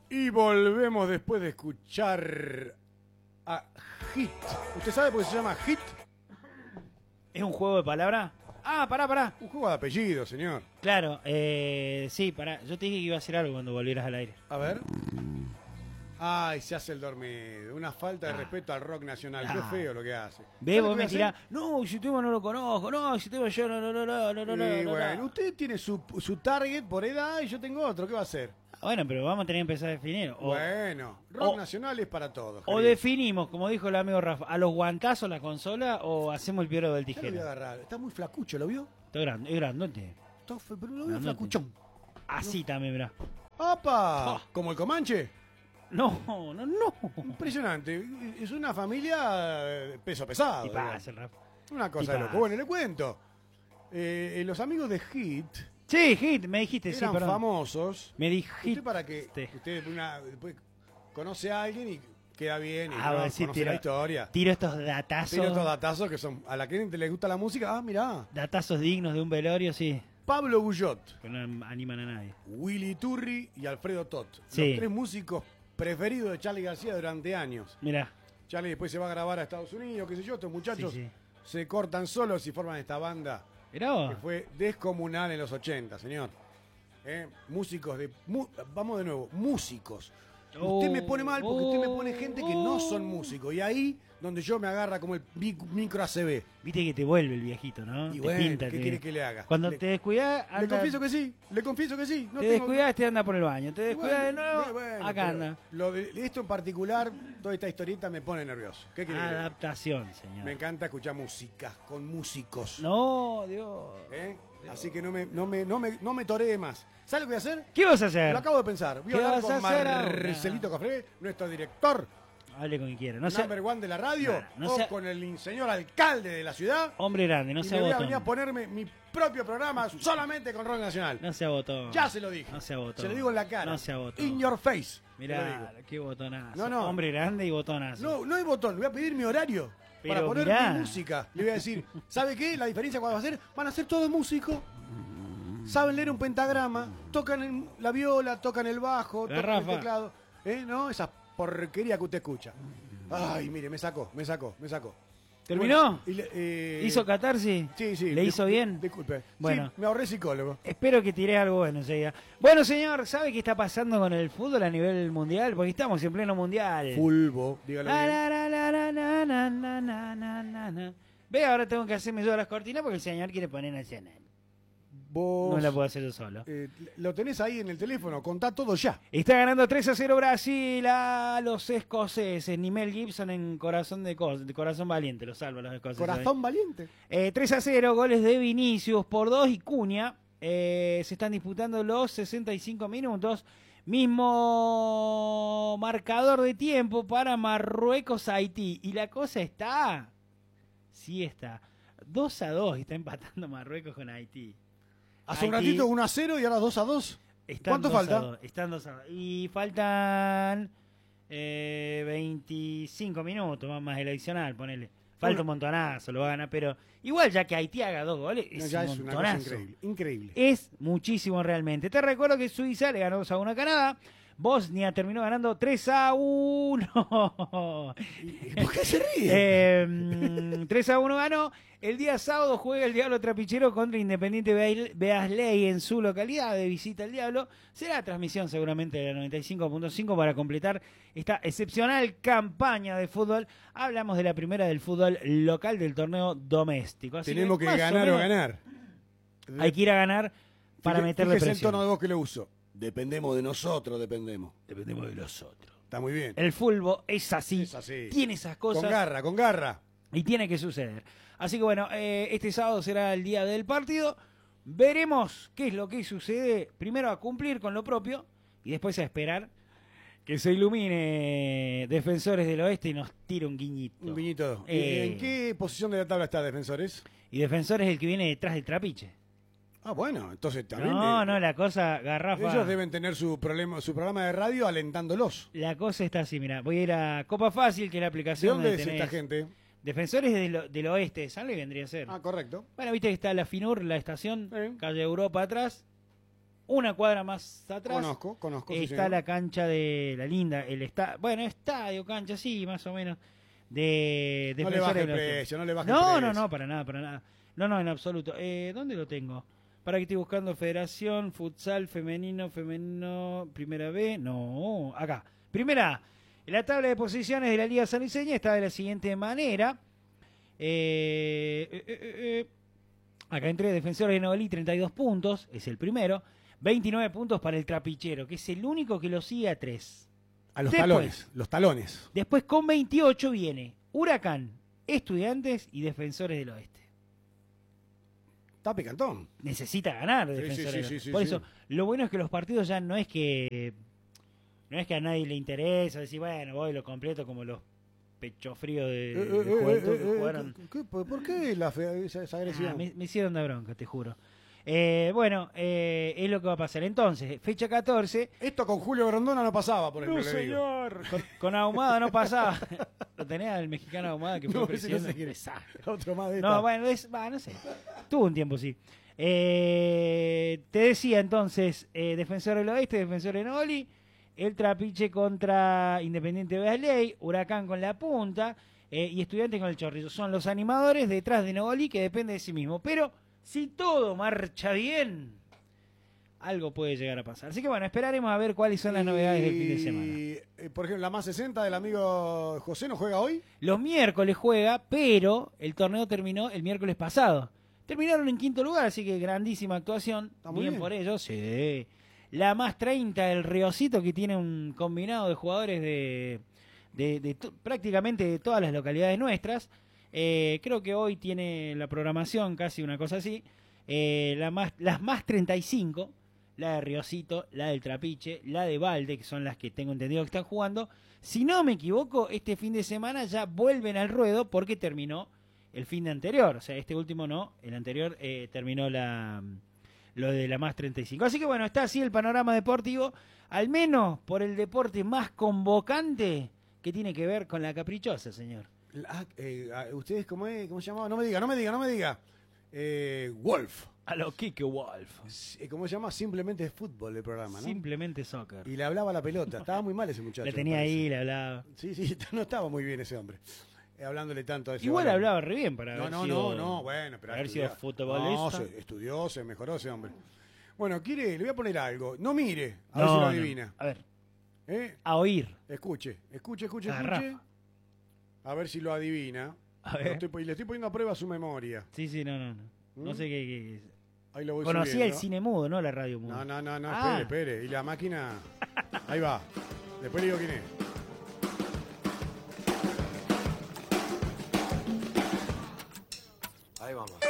Y volvemos después de escuchar a Hit. ¿Usted sabe por qué se llama Hit? ¿Es un juego de palabras? Ah, pará. Un juego de apellido, señor. Claro, sí, pará. Yo te dije que iba a hacer algo cuando volvieras al aire. A ver. Ay, se hace el dormido. Una falta de respeto al rock nacional. Qué feo lo que hace. Ve, vos me tirás. No, ese tema no lo conozco. No, ese tema yo no. Bueno, usted tiene su target por edad y yo tengo otro. ¿Qué va a hacer? Bueno, pero vamos a tener que empezar a definir. Bueno, rock nacional es para todos. O definimos, como dijo el amigo Rafa, a los guantazos la consola o hacemos el piero del Ya lo voy a tijera. agarrar. Está muy flacucho, ¿lo vio? Está grande, es grandote. Pero lo veo flacuchón. Así también, mirá. ¡Opa! Oh. ¿Como el Comanche? No. Impresionante. Es una familia peso pesado. Y pasa el Rafa. Una cosa Y de loco. pasa. Bueno, le cuento. Los amigos de Hit Sí, Hit, me dijiste, sí, eran perdón. famosos. Me dijiste. Usted para que usted después conoce a alguien y queda bien y Ah, no, va a decir, conoce la historia. Tiro estos datazos. Tiene estos datazos que son a la que le gusta la música. Ah, mirá. Datazos dignos de un velorio, sí. Pablo Guyot, Que no animan a nadie. Willy Turri y Alfredo Tot. Sí. Los tres músicos preferidos de Charly García durante años. Mirá. Charly después se va a grabar a Estados Unidos, qué sé yo. Estos muchachos Sí. se cortan solos y forman esta banda Mirá vos. que fue descomunal en los 80, señor. Músicos vamos de nuevo, músicos. Usted me pone mal porque usted me pone gente que no son músicos. Y ahí donde yo me agarra como el micro ACB. Viste que te vuelve el viejito, ¿no? Y te bueno, pinta. ¿qué quiere que le haga? Cuando te descuidás, Le confieso que sí, No te descuidás, te anda por el baño. Te descuidás de nuevo, bueno, acá pero anda. Lo de esto en particular, toda esta historieta me pone nervioso. ¿Qué quiere que le diga? Adaptación, señor. Me encanta escuchar música con músicos. No, Dios. Así que no me toree más. ¿Sabe lo que voy a hacer? ¿Qué vas a hacer? Lo acabo de pensar. Voy a ¿Qué hablar vas a con hacer ahora? Marcelito Cafré, nuestro director, Hable con quien quiera. No sea, number one de la radio, no o sea- con el señor alcalde de la ciudad. hombre grande, no y sea me voy a botón. venir a ponerme mi propio programa solamente con rock nacional. No sea botón. Ya se lo dije. No sea botón. Se lo digo en la cara. No sea botón. In your face. Mirá, qué botonazo. No. Hombre grande y botonazo. No hay botón. Le voy a pedir mi horario Pero para poner mirá. mi música. Le voy a decir, ¿sabe qué? La diferencia cuál va a ser, van a ser todos músicos. Saben leer un pentagrama, tocan la viola, tocan el bajo, tocan Garrafa. el teclado. ¿No? Esa porquería que usted escucha. Ay, mire, me sacó. ¿Terminó? Bueno, ¿Hizo catarsis? Sí. ¿Le hizo bien? Disculpe. Bueno. Sí, me ahorré psicólogo. Espero que tiré algo bueno enseguida. Bueno, señor, ¿sabe qué está pasando con el fútbol a nivel mundial? Porque estamos en pleno mundial. Fulbo, dígalo bien. Na. Ve, ahora tengo que hacerme yo las cortinas porque el señor quiere poner nacional. Vos No la puedo hacer yo solo. lo tenés ahí en el teléfono, contá todo ya. Está ganando 3-0 Brasil a los escoceses. Ni Mel Gibson en corazón de corazón valiente. Lo salva los escoceses. Corazón valiente. 3-0, goles de Vinicius por 2 y Cunha. Se están disputando los 65 minutos. Mismo marcador de tiempo para Marruecos-Haití. Y la cosa está... Sí está. 2-2 está empatando Marruecos con Haití. Hace un Haití ratito 1-0 y ahora 2-2. están ¿Cuánto 2 a falta? 2, están 2 a 2. Y faltan 25 minutos más el adicional, ponele. Falta Bueno. un montonazo, lo va a ganar, pero igual ya que Haití haga 2 goles, No, es ya un es una montonazo. cosa increíble. Es muchísimo realmente. Te recuerdo que Suiza le ganó 2-1 a Canadá. Bosnia terminó ganando 3-1. ¿Por qué se ríe? 3-1 ganó. El día sábado juega el Diablo Trapichero contra Independiente Beasley en su localidad de visita al Diablo. Será transmisión seguramente de la 95.5 para completar esta excepcional campaña de fútbol. Hablamos de la primera del fútbol local del torneo doméstico. Así Tenemos que más o ganar o menos ganar. Hay que ir a ganar para meterle Fíjese el presión. tono de voz que le uso. Dependemos de nosotros, dependemos. Dependemos de los otros. Está muy bien. El fútbol es así, Es así. tiene esas cosas Con garra. y tiene que suceder. Así que bueno, este sábado será el día del partido. Veremos qué es lo que sucede. Primero a cumplir con lo propio y después a esperar que se ilumine Defensores del Oeste y nos tire un guiñito. Un viñito. Eh. ¿En qué posición de la tabla está Defensores? Y Defensores es el que viene detrás del Trapiche. Ah, bueno, entonces también. No, la cosa, garrafa. Ellos deben tener su programa de radio alentándolos. La cosa está así, mira. Voy a ir a Copa Fácil, que es la ¿De aplicación dónde donde es tenés esta gente? Defensores del Oeste, de San Luis vendría a ser. Ah, correcto. Bueno, viste que está la FINUR, la estación, Sí. calle Europa atrás. una cuadra más atrás. Conozco. Está la cancha de la linda, estadio, cancha, sí, más o menos. De no le baje el precio, no le baje el precio. No, para nada. No, en absoluto. ¿Dónde lo tengo? Para que estoy buscando Federación, Futsal, Femenino, Primera B. No, acá. Primera A. La tabla de posiciones de la Liga Sanluiseña está de la siguiente manera. Acá entre Defensores de Novelí, 32 puntos, es el primero. 29 puntos para el Trapichero, que es el único que lo sigue a 3. A los talones. Después con 28 viene Huracán, Estudiantes y Defensores del Oeste. Está picantón. Necesita ganar Defensores del Oeste. Por eso, lo bueno es que los partidos ya no es que a nadie le interesa decir, bueno, voy lo completo como los pecho frío de Juventud que jugaron. ¿Por qué esa agresión? Me hicieron de bronca, te juro. Es lo que va a pasar. Entonces, fecha 14. Esto con Julio Grondona no pasaba, por ejemplo. No, señor. Con Ahumada no pasaba. Lo tenía el mexicano Ahumada que fue presidente. Otro más de no, no sé. Tuvo un tiempo, sí. Te decía entonces, Defensor del Oeste, Defensor de Noli, el Trapiche contra Independiente Beasley, Huracán con la punta y Estudiantes con el Chorrillo. Son los animadores detrás de Noli, que depende de sí mismo. Pero si todo marcha bien, algo puede llegar a pasar. Así que bueno, esperaremos a ver cuáles son las novedades del fin de semana. Por ejemplo, la más 60 del amigo José no juega hoy. Los miércoles juega, pero el torneo terminó el miércoles pasado. Terminaron en quinto lugar, así que grandísima actuación. Bien por ellos. Sí. La más 30 del Riocito, que tiene un combinado de jugadores de prácticamente de todas las localidades nuestras. Creo que hoy tiene la programación casi una cosa así. Las más 35, la de Riocito, la del Trapiche, la de Valde, que son las que tengo entendido que están jugando. Si no me equivoco, este fin de semana ya vuelven al ruedo porque terminó el fin de anterior. O sea, este último no, el anterior terminó lo de la más 35. Así que bueno, está así el panorama deportivo, al menos por el deporte más convocante que tiene que ver con la caprichosa, señor. ¿Ustedes cómo se llamaba? No me diga. Wolf. A lo Kike Wolf. ¿Cómo se llama? Simplemente es fútbol el programa, ¿no? Simplemente soccer. Y le hablaba a la pelota. Estaba muy mal ese muchacho. Le tenía ahí, le hablaba. Sí, no estaba muy bien ese hombre. Hablándole tanto a ese igual hablaba re bien para haber sido... No, bueno. Pero haber sido futbolista. No, estudió, se mejoró ese hombre. Bueno, le voy a poner algo. No mire, a ver si lo adivina. No. A ver. A oír. Escuche. A ver si lo adivina. A ver. Le estoy poniendo a prueba su memoria. Sí, no. No sé qué es. Ahí lo voy Conocía subiendo. El cine mudo, no la radio muda. No, espere. Y la máquina... Ahí va. Después le digo quién es. Ahí vamos.